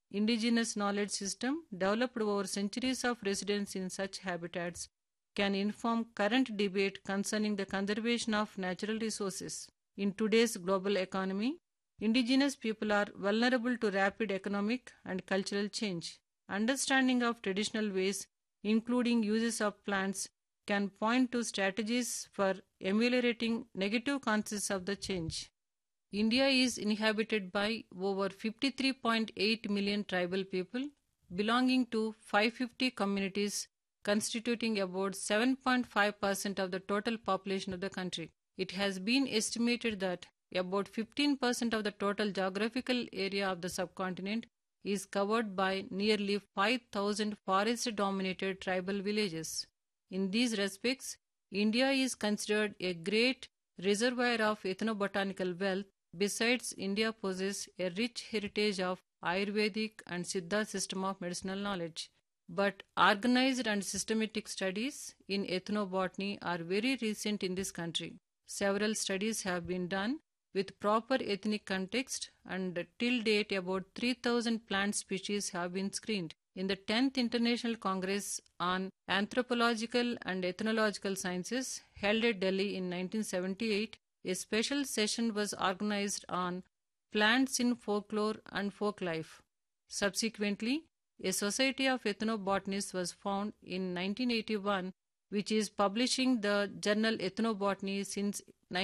indigenous knowledge system developed over centuries of residence in such habitats can inform current debate concerning the conservation of natural resources. In today's global economy, indigenous people are vulnerable to rapid economic and cultural change. Understanding of traditional ways, including uses of plants, can point to strategies for ameliorating negative consequences of the change. India is inhabited by over 53.8 million tribal people belonging to 550 communities constituting about 7.5% of the total population of the country. It has been estimated that about 15% of the total geographical area of the subcontinent is covered by nearly 5,000 forest dominated tribal villages. In these respects, India is considered a great reservoir of ethnobotanical wealth. Besides, India possesses a rich heritage of Ayurvedic and Siddha system of medicinal knowledge. But organized and systematic studies in ethnobotany are very recent in this country. Several studies have been done with proper ethnic context, and till date about 3,000 plant species have been screened. In the 10th International Congress on Anthropological and Ethnological Sciences, held at Delhi in 1978, a special session was organized on plants in folklore and folk life. Subsequently, a Society of Ethnobotanists was founded in 1981, which is publishing the journal Ethnobotany since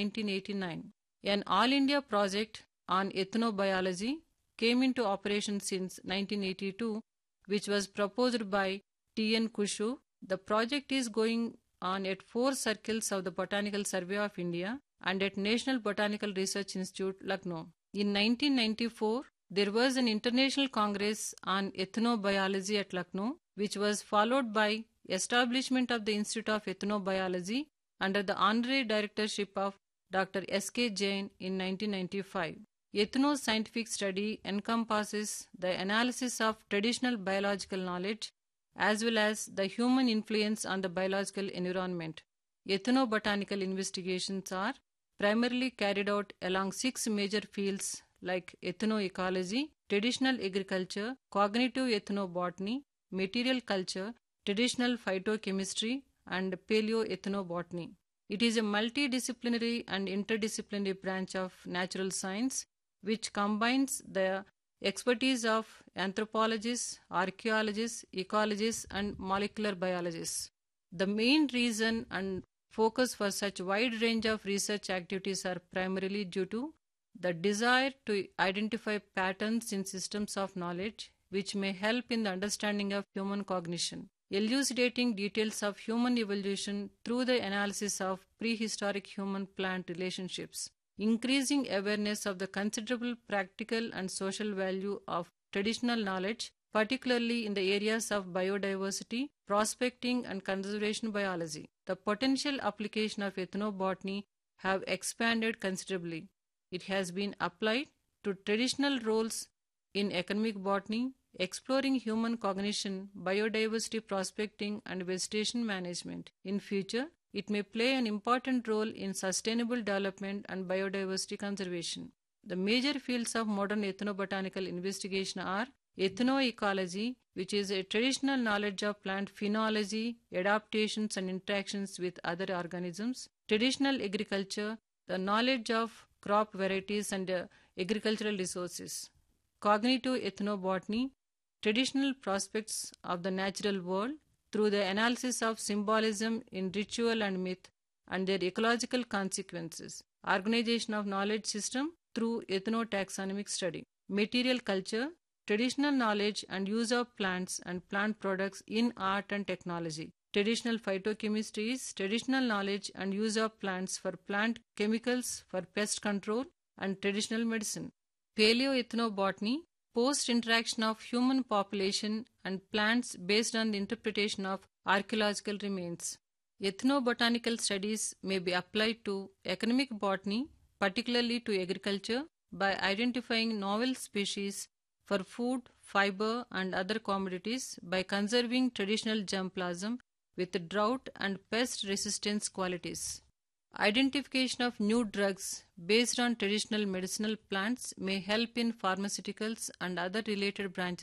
1989. An All India project on ethnobiology came into operation since 1982, which was proposed by T.N. Kushu. The project is going on at 4 circles of the Botanical Survey of India and at National Botanical Research Institute, Lucknow. In 1994, there was an International Congress on Ethnobiology at Lucknow, which was followed by establishment of the Institute of Ethnobiology under the honorary directorship of Dr. S.K. Jain in 1995. Ethno-scientific study encompasses the analysis of traditional biological knowledge as well as the human influence on the biological environment. Ethnobotanical investigations are primarily carried out along 6 major fields like ethnoecology, traditional agriculture, cognitive ethnobotany, material culture, traditional phytochemistry, and paleoethnobotany. It is a multidisciplinary and interdisciplinary branch of natural science which combines the expertise of anthropologists, archaeologists, ecologists, and molecular biologists. The main reason and focus for such wide range of research activities are primarily due to the desire to identify patterns in systems of knowledge which may help in the understanding of human cognition, elucidating details of human evolution through the analysis of prehistoric human-plant relationships, increasing awareness of the considerable practical and social value of traditional knowledge, particularly in the areas of biodiversity, prospecting, and conservation biology. The potential application of ethnobotany have expanded considerably. It has been applied to traditional roles in economic botany, exploring human cognition, biodiversity prospecting, and vegetation management. In future, it may play an important role in sustainable development and biodiversity conservation. The major fields of modern ethnobotanical investigation are ethnoecology, which is a traditional knowledge of plant phenology, adaptations and interactions with other organisms; traditional agriculture, the knowledge of crop varieties and agricultural resources; cognitive ethnobotany, traditional prospects of the natural world through the analysis of symbolism in ritual and myth and their ecological consequences; organization of knowledge system through ethnotaxonomic study; material culture, traditional knowledge and use of plants and plant products in art and technology; traditional phytochemistry is traditional knowledge and use of plants for plant chemicals for pest control and traditional medicine; paleoethnobotany, post-interaction of human population and plants based on the interpretation of archaeological remains. Ethnobotanical studies may be applied to economic botany, particularly to agriculture, by identifying novel species for food, fiber, and other commodities, by conserving traditional germplasm with drought and pest resistance qualities. Identification of new drugs based on traditional medicinal plants may help in pharmaceuticals and other related branches